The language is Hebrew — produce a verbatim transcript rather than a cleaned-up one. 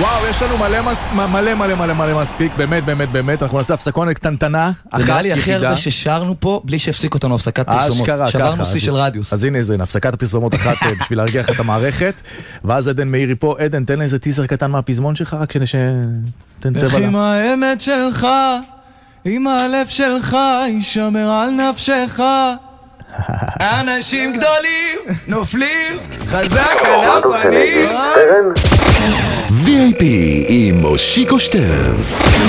וואו, יש לנו מלא מלא מלא מלא מלא מספיק, באמת באמת באמת, אנחנו נעשה הפסקונת קטנטנה. זה נראה לי הכי הרבה ששרנו פה בלי שהפסיק אותנו הפסקת פרסומות. שברנו שיא של רדיוס. אז הנה, הנה, הפסקת הפרסומות אחת בשביל להרגיח את המערכת, ואז עדן מאירי פה. עדן, תן לי איזה טיזר קטן מהפזמון שלך, רק שנתן צבע לה. איך עם האמת שלך, עם הלב שלך, יישמר על נפשך. אנשים גדולים נופלים חזק על הפנים. וי איי פי עם מושיקו שטרן.